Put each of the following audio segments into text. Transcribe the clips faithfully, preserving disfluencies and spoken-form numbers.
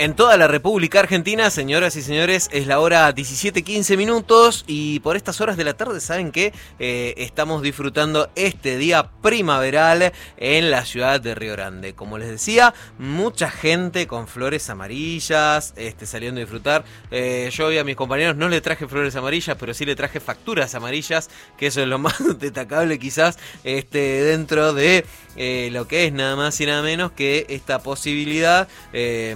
En toda la República Argentina, señoras y señores, es la hora diecisiete quince minutos y por estas horas de la tarde saben que eh, estamos disfrutando este día primaveral en la ciudad de Río Grande. Como les decía, mucha gente con flores amarillas este, saliendo a disfrutar. Eh, yo y a mis compañeros no le traje flores amarillas, pero sí le traje facturas amarillas, que eso es lo más destacable quizás este, dentro de eh, lo que es nada más y nada menos que esta posibilidad eh,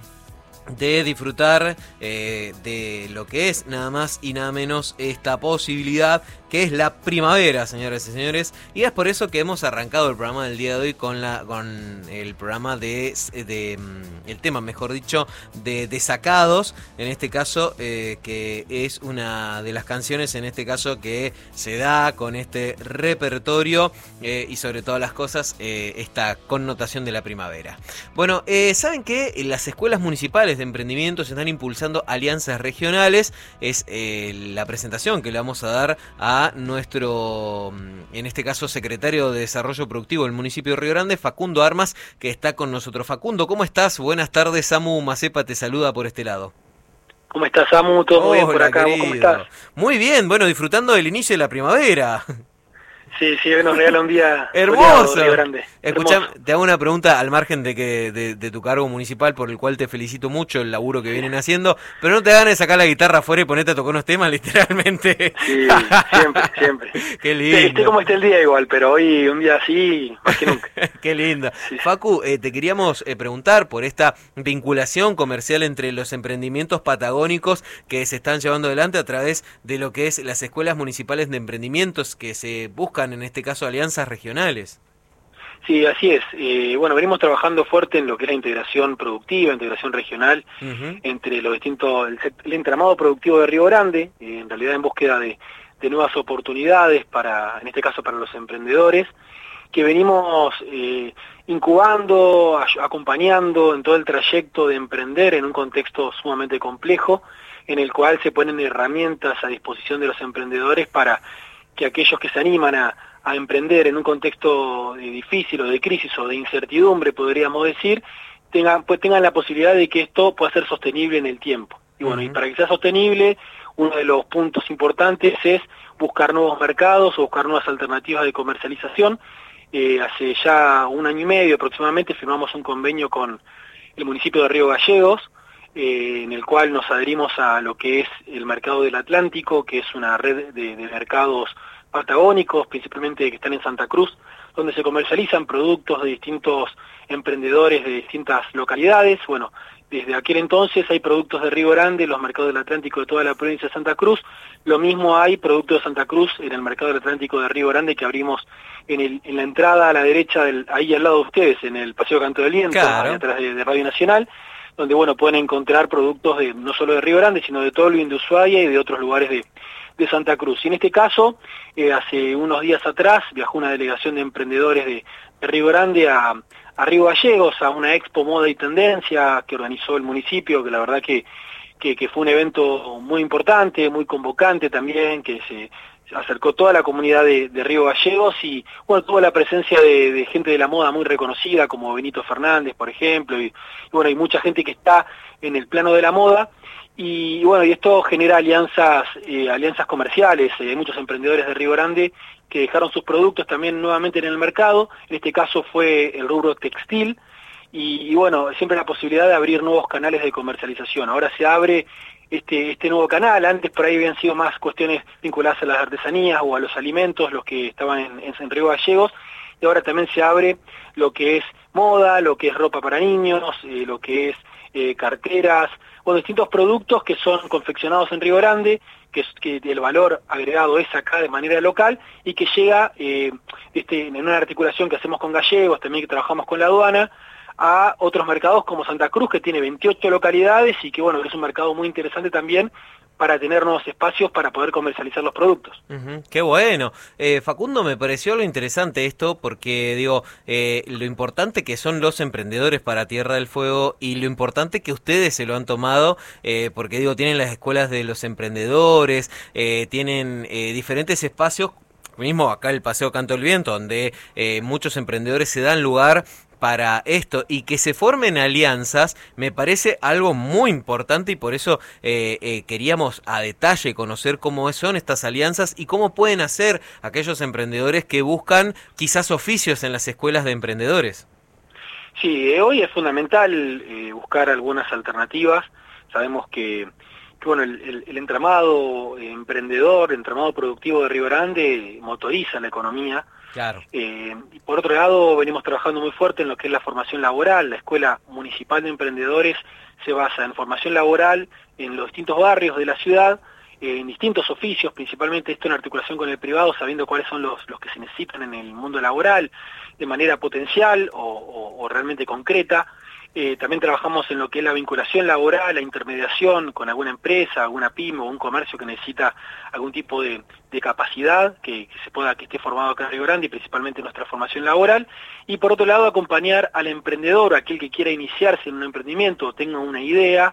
de disfrutar eh, de lo que es nada más y nada menos esta posibilidad que es la primavera, señoras y señores, y es por eso que hemos arrancado el programa del día de hoy con la con el programa de, de el tema, mejor dicho, de Desacados, en este caso, eh, que es una de las canciones, en este caso, que se da con este repertorio eh, y sobre todas las cosas, eh, esta connotación de la primavera. Bueno, eh, ¿saben que las escuelas municipales de emprendimiento se están impulsando alianzas regionales? Es eh, la presentación que le vamos a dar a a nuestro, en este caso, secretario de Desarrollo Productivo del municipio de Río Grande, Facundo Armas, que está con nosotros. Facundo, ¿cómo estás? Buenas tardes, Samu Macepa te saluda por este lado. ¿Cómo estás, Samu? ¿Todo muy bien por acá? Querido. ¿Cómo estás? Muy bien, bueno, disfrutando del inicio de la primavera. Sí, sí, hoy nos regala un día hermoso. Río Grande. Escuchame, te hago una pregunta al margen de que de, de tu cargo municipal, por el cual te felicito mucho el laburo que vienen haciendo, pero no te hagan de sacar la guitarra afuera y ponerte a tocar unos temas, literalmente. Sí, siempre, siempre. Qué lindo. Esté como esté el día igual, pero hoy un día así, más que nunca. Qué lindo. Sí. Facu, eh, te queríamos eh, preguntar por esta vinculación comercial entre los emprendimientos patagónicos que se están llevando adelante a través de lo que es las escuelas municipales de emprendimientos que se buscan, en este caso, alianzas regionales. Sí, así es. Eh, bueno, venimos trabajando fuerte en lo que es la integración productiva, integración regional, uh-huh. entre los distintos, el, el entramado productivo de Río Grande, eh, en realidad en búsqueda de, de nuevas oportunidades para, en este caso, para los emprendedores, que venimos eh, incubando, acompañando en todo el trayecto de emprender en un contexto sumamente complejo, en el cual se ponen herramientas a disposición de los emprendedores para que aquellos que se animan a, a emprender en un contexto de difícil o de crisis o de incertidumbre, podríamos decir, tengan, pues tengan la posibilidad de que esto pueda ser sostenible en el tiempo. Y bueno, uh-huh. y para que sea sostenible, uno de los puntos importantes es buscar nuevos mercados o buscar nuevas alternativas de comercialización. Eh, hace ya un año y medio aproximadamente firmamos un convenio con el municipio de Río Gallegos, Eh, en el cual nos adherimos a lo que es el mercado del Atlántico, que es una red de, de mercados patagónicos, principalmente que están en Santa Cruz, donde se comercializan productos de distintos emprendedores de distintas localidades. Bueno, desde aquel entonces hay productos de Río Grande, los mercados del Atlántico de toda la provincia de Santa Cruz. Lo mismo hay productos de Santa Cruz en el mercado del Atlántico de Río Grande que abrimos en, el, en la entrada a la derecha, del, ahí al lado de ustedes, en el Paseo Canto del Viento, claro. ahí atrás de, de Radio Nacional, donde bueno pueden encontrar productos de no solo de Río Grande, sino de todo el bien de Ushuaia y de otros lugares de, de Santa Cruz. Y en este caso, eh, hace unos días atrás, viajó una delegación de emprendedores de, de Río Grande a, a Río Gallegos, a una expo Moda y Tendencia que organizó el municipio, que la verdad que, que, que fue un evento muy importante, muy convocante también, que se acercó toda la comunidad de, de Río Gallegos y bueno, tuvo la presencia de, de gente de la moda muy reconocida como Benito Fernández, por ejemplo, y, y bueno, hay mucha gente que está en el plano de la moda y bueno, y esto genera alianzas eh, alianzas comerciales. Eh, hay muchos emprendedores de Río Grande que dejaron sus productos también nuevamente en el mercado. En este caso fue el rubro textil y, y bueno, siempre la posibilidad de abrir nuevos canales de comercialización. Ahora se abre Este, este nuevo canal. Antes por ahí habían sido más cuestiones vinculadas a las artesanías o a los alimentos, los que estaban en, en, en Río Gallegos, y ahora también se abre lo que es moda, lo que es ropa para niños, eh, lo que es eh, carteras, o distintos productos que son confeccionados en Río Grande, que, que el valor agregado es acá de manera local, y que llega eh, este, en una articulación que hacemos con Gallegos, también que trabajamos con la aduana, a otros mercados como Santa Cruz, que tiene veintiocho localidades y que bueno, es un mercado muy interesante también para tener nuevos espacios para poder comercializar los productos. Uh-huh, qué bueno. Eh, Facundo, me pareció lo interesante esto porque, digo, eh, lo importante que son los emprendedores para Tierra del Fuego y lo importante que ustedes se lo han tomado, eh, porque, digo, tienen las escuelas de los emprendedores, eh, tienen eh, diferentes espacios, mismo acá el Paseo Canto del Viento, donde eh, muchos emprendedores se dan lugar para esto y que se formen alianzas me parece algo muy importante y por eso eh, eh, queríamos a detalle conocer cómo son estas alianzas y cómo pueden hacer aquellos emprendedores que buscan quizás oficios en las escuelas de emprendedores. Sí, eh, hoy es fundamental eh, buscar algunas alternativas. Sabemos que, que bueno, el, el, el entramado emprendedor, el entramado productivo de Río Grande motoriza la economía. Claro. Eh, y por otro lado, venimos trabajando muy fuerte en lo que es la formación laboral. La Escuela Municipal de Emprendedores se basa en formación laboral en los distintos barrios de la ciudad, eh, en distintos oficios, principalmente esto en articulación con el privado, sabiendo cuáles son los, los que se necesitan en el mundo laboral, de manera potencial o, o, o realmente concreta. Eh, también trabajamos en lo que es la vinculación laboral, la intermediación con alguna empresa, alguna pyme o un comercio que necesita algún tipo de, de capacidad que, que se pueda, que esté formado acá en Río Grande y principalmente nuestra formación laboral. Y por otro lado, acompañar al emprendedor, aquel que quiera iniciarse en un emprendimiento o tenga una idea,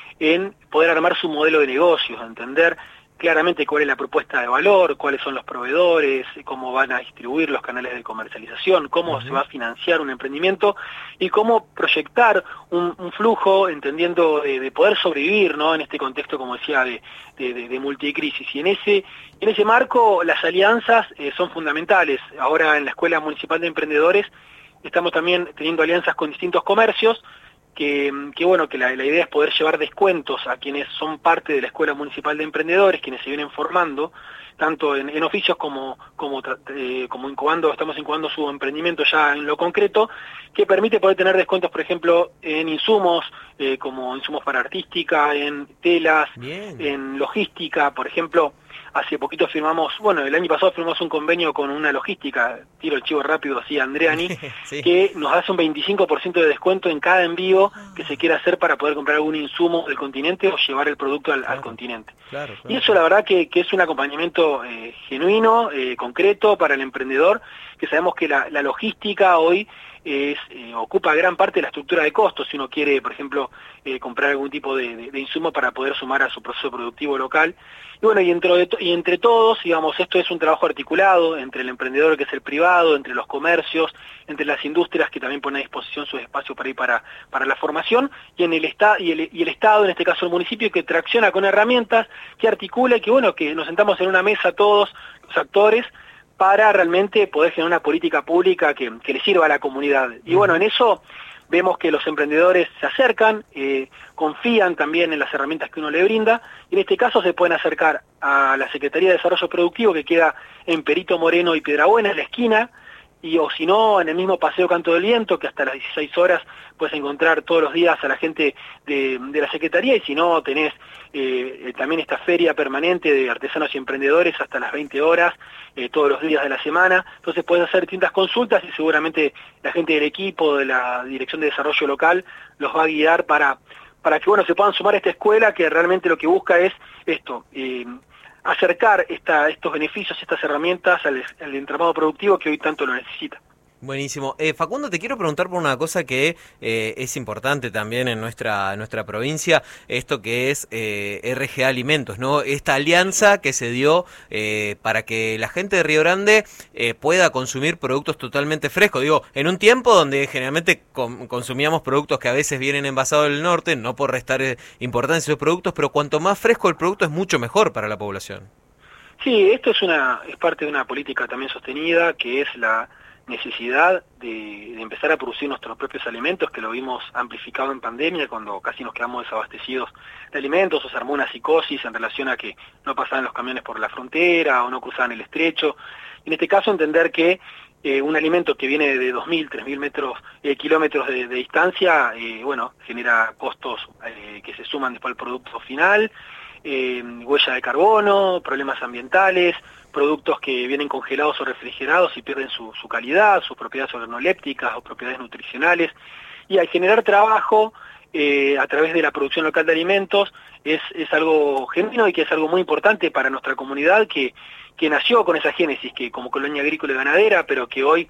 en poder armar su modelo de negocios, entender claramente cuál es la propuesta de valor, cuáles son los proveedores, cómo van a distribuir los canales de comercialización, cómo uh-huh. se va a financiar un emprendimiento y cómo proyectar un, un flujo, entendiendo de, de poder sobrevivir, ¿no? En este contexto, como decía, de, de, de, de multicrisis. Y en ese, en ese marco las alianzas eh, son fundamentales. Ahora en la Escuela Municipal de Emprendedores estamos también teniendo alianzas con distintos comercios, que, que bueno, que la, la idea es poder llevar descuentos a quienes son parte de la Escuela Municipal de Emprendedores, quienes se vienen formando, tanto en, en oficios como, como, eh, como incubando, estamos incubando su emprendimiento ya en lo concreto, que permite poder tener descuentos, por ejemplo, en insumos, eh, como insumos para artística, en telas, Bien. en logística, por ejemplo. Hace poquito firmamos, bueno, el año pasado firmamos un convenio con una logística, tiro el chivo rápido así, Andreani, sí. que nos hace un veinticinco por ciento de descuento en cada envío que se quiera hacer para poder comprar algún insumo del continente o llevar el producto al, claro, al continente. Claro, claro. Y eso la verdad que, que es un acompañamiento eh, genuino, eh, concreto para el emprendedor, que sabemos que la, la logística hoy es, eh, ocupa gran parte de la estructura de costos si uno quiere, por ejemplo, eh, comprar algún tipo de, de, de insumo para poder sumar a su proceso productivo local. Y bueno, y entre, y entre todos, digamos, esto es un trabajo articulado entre el emprendedor, que es el privado, entre los comercios, entre las industrias que también ponen a disposición sus espacios para ir para, para la formación, y en el Estado, y el, y el Estado, en este caso el municipio, que tracciona con herramientas, que articula, y que bueno, que nos sentamos en una mesa todos los actores, para realmente poder generar una política pública que, que le sirva a la comunidad. Y bueno, en eso vemos que los emprendedores se acercan, eh, confían también en las herramientas que uno le brinda, y en este caso se pueden acercar a la Secretaría de Desarrollo Productivo, que queda en Perito Moreno y Piedrabuena, en la esquina, y o si no, en el mismo Paseo Canto del Viento, que hasta las dieciséis horas puedes encontrar todos los días a la gente de, de la Secretaría, y si no, tenés eh, también esta feria permanente de artesanos y emprendedores hasta las veinte horas, eh, todos los días de la semana. Entonces puedes hacer distintas consultas y seguramente la gente del equipo, de la Dirección de Desarrollo Local, los va a guiar para, para que bueno, se puedan sumar a esta escuela que realmente lo que busca es esto, eh, acercar esta, estos beneficios, estas herramientas al, al entramado productivo que hoy tanto lo necesita. Buenísimo. Eh, Facundo, te quiero preguntar por una cosa que eh, es importante también en nuestra, en nuestra provincia, esto que es eh, R G A Alimentos, ¿no? Esta alianza que se dio eh, para que la gente de Río Grande eh, pueda consumir productos totalmente frescos. Digo, en un tiempo donde generalmente com- consumíamos productos que a veces vienen envasados del norte, no por restar eh, importancia a esos productos, pero cuanto más fresco el producto es mucho mejor para la población. Sí, esto es, una, es parte de una política también sostenida, que es la necesidad de, de empezar a producir nuestros propios alimentos, que lo vimos amplificado en pandemia, cuando casi nos quedamos desabastecidos de alimentos, o se armó una psicosis en relación a que no pasaban los camiones por la frontera, o no cruzaban el estrecho. En este caso, entender que eh, un alimento que viene de dos mil, tres mil metros, eh, kilómetros de, de distancia, eh, bueno, genera costos eh, que se suman después al producto final, eh, huella de carbono, problemas ambientales, productos que vienen congelados o refrigerados y pierden su, su calidad, sus propiedades organolépticas o propiedades nutricionales. Y al generar trabajo eh, a través de la producción local de alimentos es, es algo genuino y que es algo muy importante para nuestra comunidad que, que nació con esa génesis, que como colonia agrícola y ganadera, pero que hoy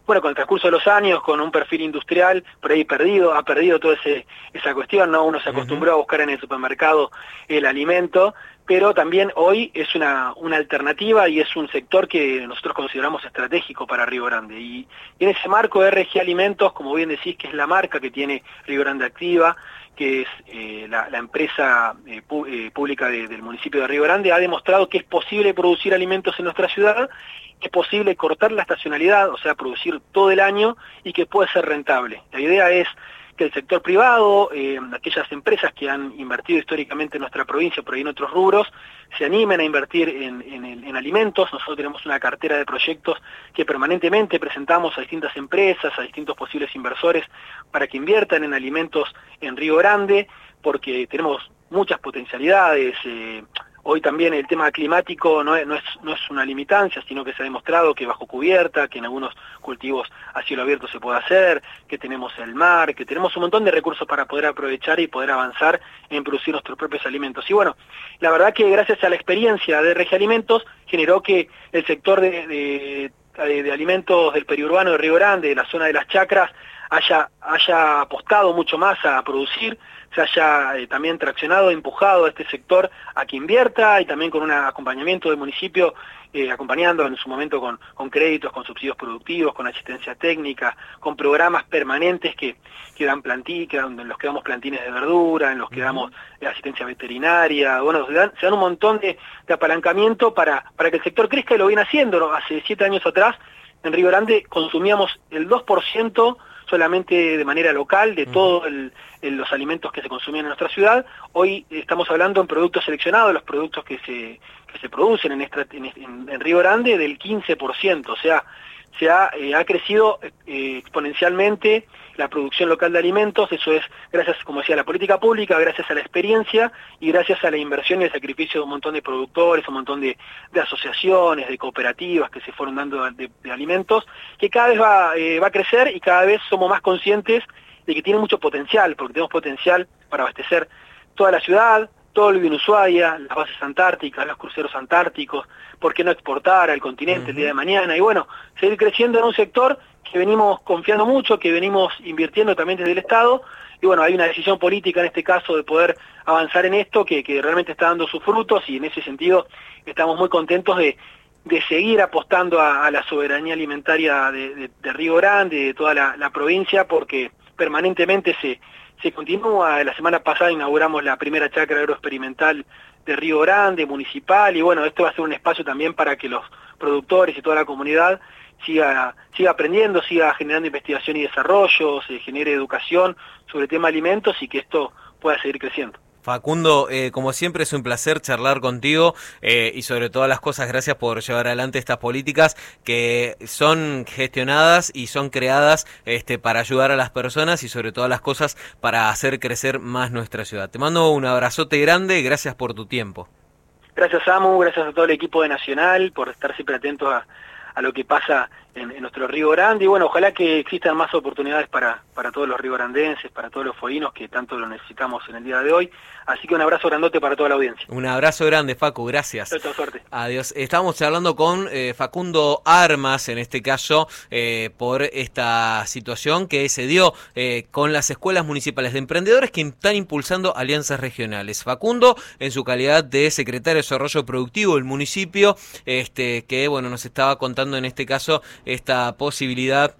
bueno, con el transcurso de los años, con un perfil industrial, por ahí perdido, ha perdido toda esa cuestión, ¿no? Uno se acostumbró uh-huh. a buscar en el supermercado el alimento, pero también hoy es una, una alternativa y es un sector que nosotros consideramos estratégico para Río Grande. Y, y en ese marco R G Alimentos, como bien decís, que es la marca que tiene Río Grande Activa, que es eh, la, la empresa eh, pu eh, pública de, del municipio de Río Grande, ha demostrado que es posible producir alimentos en nuestra ciudad, que es posible cortar la estacionalidad, o sea, producir todo el año y que puede ser rentable. La idea es que el sector privado, eh, aquellas empresas que han invertido históricamente en nuestra provincia, por ahí en otros rubros, se animen a invertir en, en, en alimentos. Nosotros tenemos una cartera de proyectos que permanentemente presentamos a distintas empresas, a distintos posibles inversores, para que inviertan en alimentos en Río Grande, porque tenemos muchas potencialidades. Eh, Hoy también el tema climático no es, no, es, no es una limitancia, sino que se ha demostrado que bajo cubierta, que en algunos cultivos a cielo abierto se puede hacer, que tenemos el mar, que tenemos un montón de recursos para poder aprovechar y poder avanzar en producir nuestros propios alimentos. Y bueno, la verdad que gracias a la experiencia de R G Alimentos generó que el sector de, de, de, de alimentos del periurbano de Río Grande, de la zona de las chacras, haya, haya apostado mucho más a producir, se haya eh, también traccionado, empujado a este sector a que invierta, y también con un acompañamiento del municipio, eh, acompañando en su momento con, con créditos, con subsidios productivos, con asistencia técnica, con programas permanentes que, que dan plantí, que dan, en los que damos plantines de verdura, en los que damos eh, asistencia veterinaria. Bueno, se dan, se dan un montón de, de apalancamiento para, para que el sector crezca, y lo viene haciendo, ¿no? Hace siete años atrás, en Río Grande consumíamos el dos por ciento solamente de manera local de todos los alimentos que se consumían en nuestra ciudad. Hoy estamos hablando en productos seleccionados, los productos que se, que se producen en, esta, en, en, en Río Grande, del quince por ciento, o sea, se ha, eh, ha crecido eh, exponencialmente la producción local de alimentos. Eso es gracias, como decía, a la política pública, gracias a la experiencia y gracias a la inversión y el sacrificio de un montón de productores, un montón de, de asociaciones, de cooperativas que se fueron dando de, de alimentos, que cada vez va, eh, va a crecer, y cada vez somos más conscientes de que tiene mucho potencial, porque tenemos potencial para abastecer toda la ciudad, todo el bien Ushuaia, las bases antárticas, los cruceros antárticos, ¿por qué no exportar al continente uh-huh. el día de mañana? Y bueno, seguir creciendo en un sector que venimos confiando mucho, que venimos invirtiendo también desde el Estado, y bueno, hay una decisión política en este caso de poder avanzar en esto que, que realmente está dando sus frutos, y en ese sentido estamos muy contentos de, de seguir apostando a, a la soberanía alimentaria de, de, de Río Grande, de toda la, la provincia, porque permanentemente se... se continúa. La semana pasada inauguramos la primera chacra agroexperimental de Río Grande, municipal, y bueno, esto va a ser un espacio también para que los productores y toda la comunidad siga, siga aprendiendo, siga generando investigación y desarrollo, se genere educación sobre el tema de alimentos, y que esto pueda seguir creciendo. Facundo, eh, como siempre es un placer charlar contigo, eh, y sobre todas las cosas, gracias por llevar adelante estas políticas que son gestionadas y son creadas este, para ayudar a las personas, y sobre todas las cosas para hacer crecer más nuestra ciudad. Te mando un abrazote grande, gracias por tu tiempo. Gracias, Samu, gracias a todo el equipo de Nacional por estar siempre atentos a, a lo que pasa en, en nuestro Río Grande, y bueno, ojalá que existan más oportunidades para, para todos los riograndenses, para todos los fueguinos que tanto lo necesitamos en el día de hoy. Así que un abrazo grandote para toda la audiencia. Un abrazo grande, Facu, gracias. Chau, chau, suerte. Adiós. Estamos charlando con eh, Facundo Armas, en este caso, eh, por esta situación que se dio eh, con las escuelas municipales de emprendedores que están impulsando alianzas regionales. Facundo, en su calidad de secretario de Desarrollo Productivo del municipio, este, que bueno, nos estaba contando en este caso esta posibilidad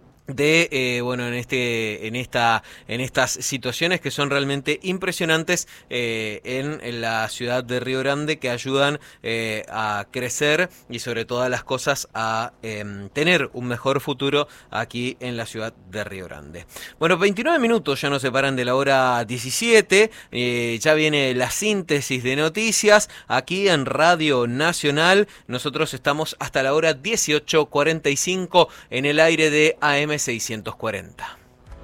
de eh, bueno en este en esta en estas situaciones que son realmente impresionantes eh, en, en la ciudad de Río Grande, que ayudan eh, a crecer y sobre todas las cosas a eh, tener un mejor futuro aquí en la ciudad de Río Grande. Bueno, veintinueve minutos ya nos separan de la hora diecisiete, eh, ya viene la síntesis de noticias aquí en Radio Nacional. Nosotros estamos hasta la hora dieciocho cuarenta y cinco en el aire de A M seiscientos cuarenta.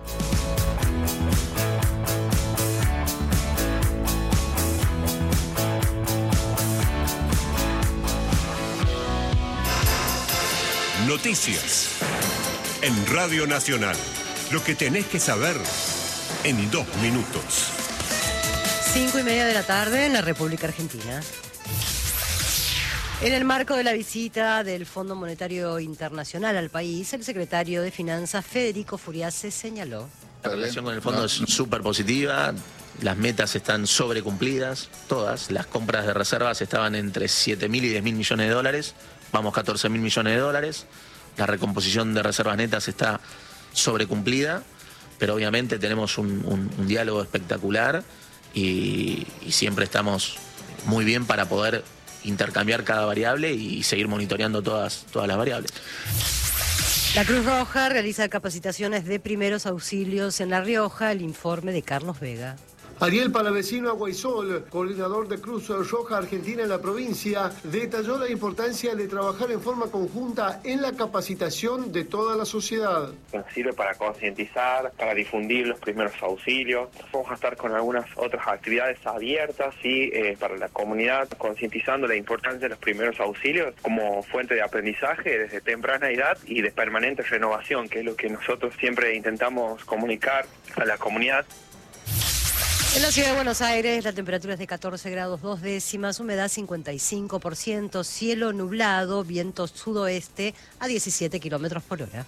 Noticias en Radio Nacional. Lo que tenés que saber en dos minutos. Cinco y media de la tarde en la República Argentina. En el marco de la visita del Fondo Monetario Internacional al país, el secretario de Finanzas, Federico Furiase, señaló: La relación con el fondo es súper positiva, las metas están sobrecumplidas, todas. Las compras de reservas estaban entre siete mil y diez mil millones de dólares, vamos catorce mil millones de dólares. La recomposición de reservas netas está sobrecumplida, pero obviamente tenemos un, un, un diálogo espectacular y, y siempre estamos muy bien para poder intercambiar cada variable y seguir monitoreando todas, todas las variables. La Cruz Roja realiza capacitaciones de primeros auxilios en La Rioja. El informe de Carlos Vega. Ariel Palavecino Aguaisol, coordinador de Cruz Roja Argentina en la provincia, detalló la importancia de trabajar en forma conjunta en la capacitación de toda la sociedad. Nos sirve para concientizar, para difundir los primeros auxilios. Vamos a estar con algunas otras actividades abiertas y eh, para la comunidad, concientizando la importancia de los primeros auxilios como fuente de aprendizaje desde temprana edad y de permanente renovación, que es lo que nosotros siempre intentamos comunicar a la comunidad. En la ciudad de Buenos Aires la temperatura es de catorce grados dos décimas, humedad cincuenta y cinco por ciento, cielo nublado, viento sudoeste a diecisiete kilómetros por hora.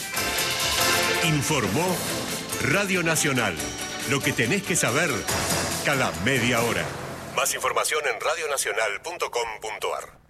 Informó Radio Nacional. Lo que tenés que saber cada media hora. Más información en radionacional punto com punto ar.